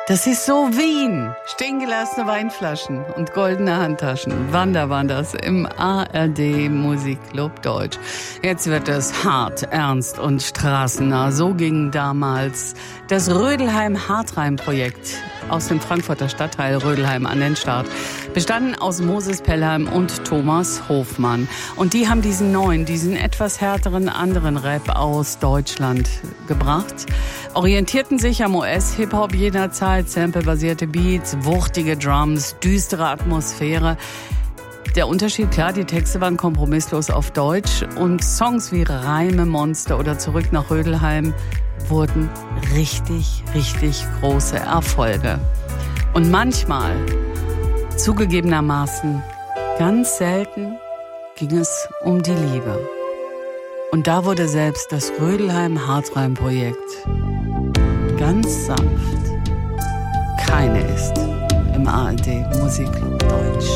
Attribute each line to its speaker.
Speaker 1: Das ist so Wien. Stehen gelassene Weinflaschen und goldene Handtaschen. Wander waren das im ARD Musikclub Deutsch. Jetzt wird es hart, ernst und straßennah. So ging damals das Rödelheim-Hartreim-Projekt aus dem Frankfurter Stadtteil Rödelheim an den Start. Bestanden aus Moses Pelham und Thomas Hofmann. Und die haben diesen etwas härteren anderen Rap aus Deutschland gebracht. Orientierten sich am US-Hip-Hop jener Zeit, samplebasierte Beats, wuchtige Drums, düstere Atmosphäre. Der Unterschied, klar, die Texte waren kompromisslos auf Deutsch und Songs wie Reime Monster oder Zurück nach Rödelheim wurden richtig, richtig große Erfolge. Und manchmal, zugegebenermaßen, ganz selten ging es um die Liebe. Und da wurde selbst das Rödelheim-Hartreim-Projekt ganz sanft. Keine ist im ARD Musikclub Deutsch.